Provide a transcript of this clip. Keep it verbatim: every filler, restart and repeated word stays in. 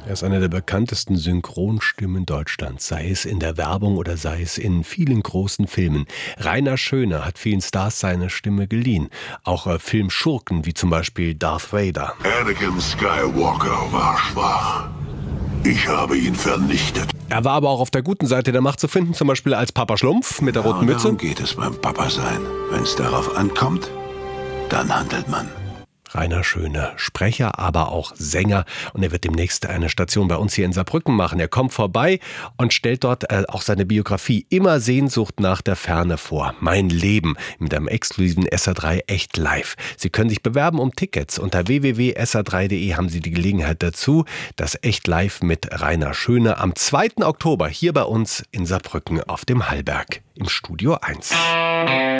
Er ist einer der bekanntesten Synchronstimmen Deutschlands, sei es in der Werbung oder sei es in vielen großen Filmen. Rainer Schöner hat vielen Stars seine Stimme geliehen. Auch äh, Filmschurken wie zum Beispiel Darth Vader. Anakin Skywalker war schwach. Ich habe ihn vernichtet. Er war aber auch auf der guten Seite der Macht zu finden, zum Beispiel als Papa Schlumpf mit der roten Genau Mütze. darum geht es beim Papa sein. Wenn es darauf ankommt, dann handelt man. Rainer Schöner, Sprecher, aber auch Sänger. Und er wird demnächst eine Station bei uns hier in Saarbrücken machen. Er kommt vorbei und stellt dort äh, auch seine Biografie Immer Sehnsucht nach der Ferne vor. Mein Leben mit einem exklusiven S R drei Echt Live. Sie können sich bewerben um Tickets. Unter w w w punkt s r drei punkt d e haben Sie die Gelegenheit dazu. Das Echt Live mit Rainer Schöner am zweiten Oktober hier bei uns in Saarbrücken auf dem Hallberg im Studio eins.